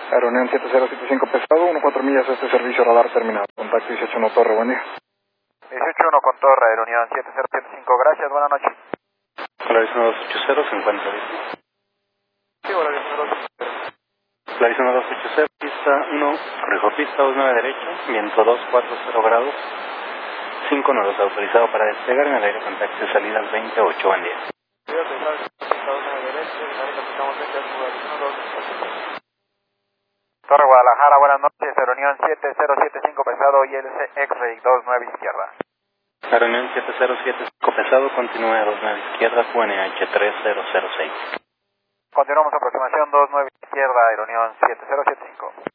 Aeronión 7075 pesado, 14 millas, este servicio radar terminado. Contacto 181 Torre, buen día. 181 con Torre, Aeronión 7075, gracias, buenas noches. Clarice 1280, se encuentra bien. Sí, hola, 1280. Clarice 1280, pista 1, corrijo pista 29 derecho, viento 240 grados, 5 nodos autorizado para despegar en el aire contacto de salidas 28, buen día. Torre Guadalajara, buenas noches, Aeronión 7075 pesado, ILC X-Ray 29 izquierda. Aeronión 7075 pesado, continúe a 29 izquierda, QNH 3006. Continuamos aproximación 29 izquierda, Aeronión 7075.